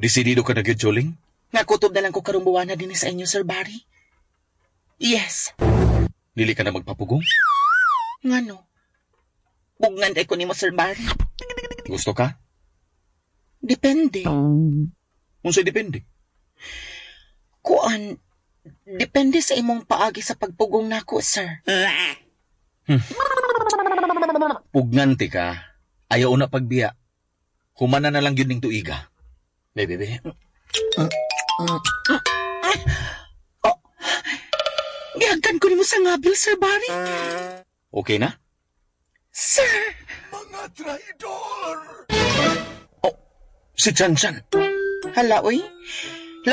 Desidido ka na gyud, Joling? Nga kutob na lang ko karumbuana din sa inyo, Sir Barry. Yes. Dili ka na magpapugong? Ngano? Bugngan day ko nimo, Sir Barry. Gusto ka? Depende. Unsay depende? Kuan, depende sa imong paagi sa pagpugong nako, sir. Pugnganti ka. Ayaw na pagbiya. Humana na lang yun ning tuiga. Bebe. Oh, gihagdan ko nimo sa ngabil, Sir Barry. Okay na? Sir! Mga traidor! Oh, si Chan Chan. Hala, uy.